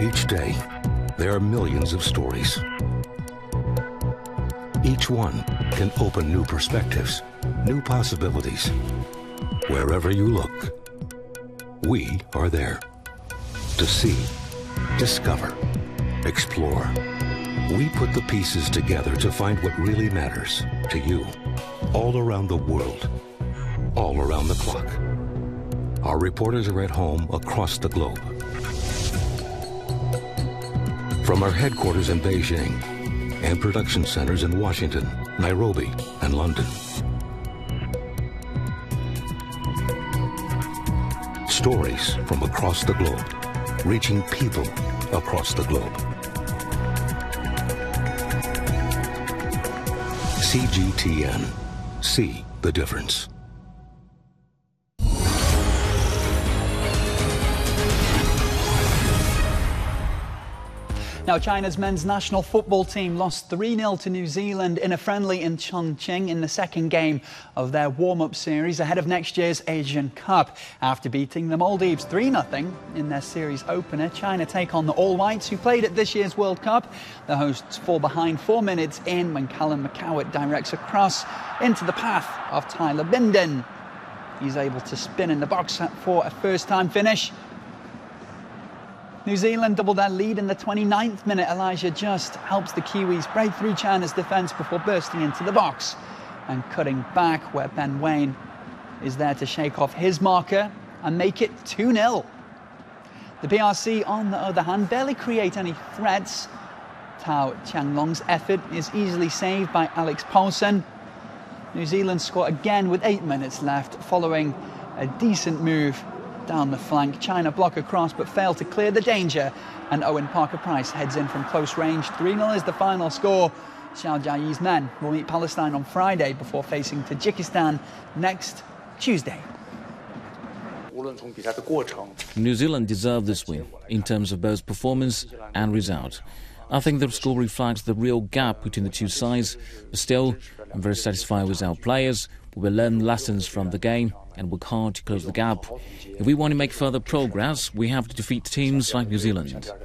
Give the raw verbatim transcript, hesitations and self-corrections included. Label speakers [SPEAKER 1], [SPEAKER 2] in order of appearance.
[SPEAKER 1] Each day, there are millions of stories. Each one can open new perspectives, new possibilities. Wherever you look, we are there. To see, discover, explore. We put the pieces together to find what really matters to you, all around the world, all around the clock. Our reporters are at home across the globe. From our headquarters in Beijing and production centers in Washington, Nairobi, and London. Stories from across the globe, reaching people across the globe. C G T N. See the difference.
[SPEAKER 2] Now, China's men's national football team lost three nil to New Zealand in a friendly in Chongqing in the second game of their warm-up series ahead of next year's Asian Cup. After beating the Maldives three nothing in their series opener, China take on the All Whites, who played at this year's World Cup. The hosts fall behind four minutes in when Callum McCowart directs a cross into the path of Tyler Binden. He's able to spin in the box for a first-time finish. New Zealand doubled their lead in the twenty-ninth minute. Elijah Just helps the Kiwis break through China's defence before bursting into the box and cutting back, where Ben Waine is there to shake off his marker and make it two nil. The P R C, on the other hand, barely create any threats. Tao Qianglong's effort is easily saved by Alex Paulsen. New Zealand score again with eight minutes left, following a decent move down the flank. China block across but fail to clear the danger, and Owen Parker-Price heads in from close range. three nil is the final score. Xiao Jiayi's men will meet Palestine on Friday before facing Tajikistan next Tuesday.
[SPEAKER 3] New Zealand deserved this win in terms of both performance and result. I think the score reflects the real gap between the two sides, but still, I'm very satisfied with our players. We will learn lessons from the game and work hard to close the gap. If we want to make further progress, we have to defeat teams like New Zealand.